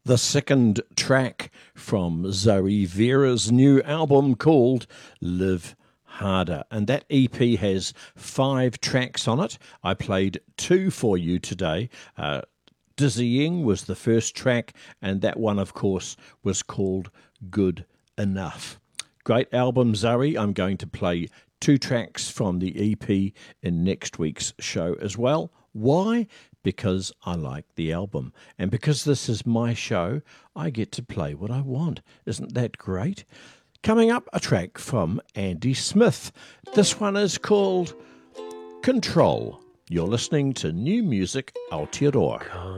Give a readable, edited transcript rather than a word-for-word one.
The second track from Zoe Vera's new album called Live Harder. And that EP has 5 tracks on it. I played 2 for you today. Dizzying was the first track, and that one, of course, was called Good Enough. Great album, Zoe. I'm going to play 2 tracks from the EP in next week's show as well. Why? Because I like the album. And because this is my show, I get to play what I want. Isn't that great? Coming up, a track from Andy Smith. This one is called Control. You're listening to New Music Aotearoa.